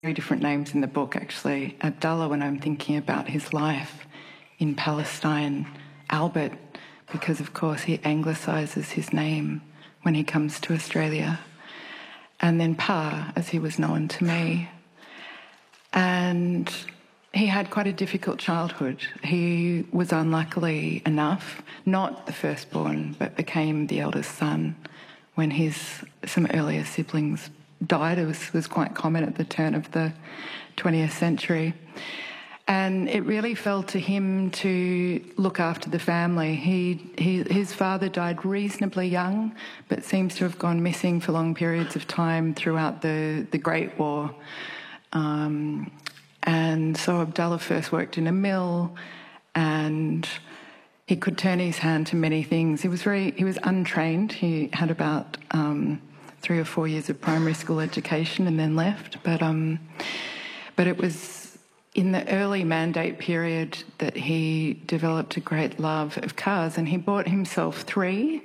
different names in the book, actually. Abdullah, when I'm thinking about his life in Palestine. Albert, because, of course, he anglicised his name when he comes to Australia. And then Pa, as he was known to me. And he had quite a difficult childhood. He was unluckily enough, not the firstborn, but became the eldest son when some earlier siblings died. It was quite common at the turn of the 20th century. And it really fell to him to look after the family. His father died reasonably young, but seems to have gone missing for long periods of time throughout the Great War. And so Abdullah first worked in a mill, and he could turn his hand to many things. He was untrained. He had about 3 or 4 years of primary school education and then left. But it was in the early Mandate period that he developed a great love of cars, and he bought himself three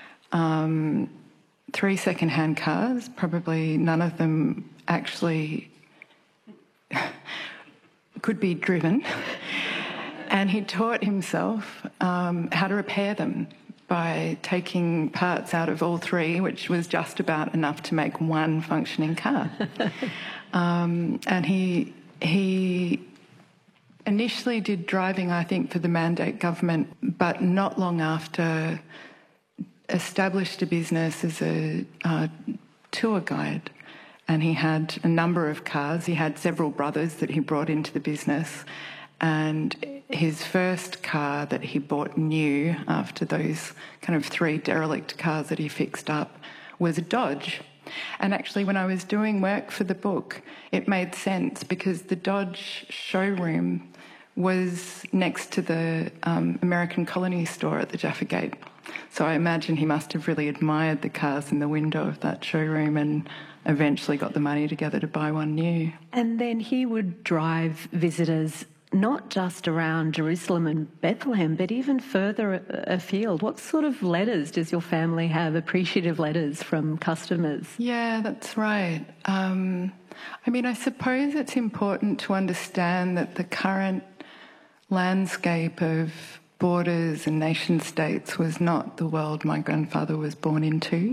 second-hand cars. Probably none of them actually could be driven. And he taught himself how to repair them by taking parts out of all three, which was just about enough to make one functioning car. And he initially did driving, I think, for the Mandate government, but not long after established a business as a tour guide. And he had a number of cars. He had several brothers that he brought into the business. And his first car that he bought new after those kind of 3 derelict cars that he fixed up was a Dodge. And actually, when I was doing work for the book, it made sense because the Dodge showroom was next to the American Colony store at the Jaffa Gate. So I imagine he must have really admired the cars in the window of that showroom and eventually got the money together to buy one new. And then he would drive visitors not just around Jerusalem and Bethlehem, but even further afield. What sort of letters does your family have, appreciative letters from customers? Yeah, that's right. I suppose it's important to understand that the current landscape of borders and nation states was not the world my grandfather was born into.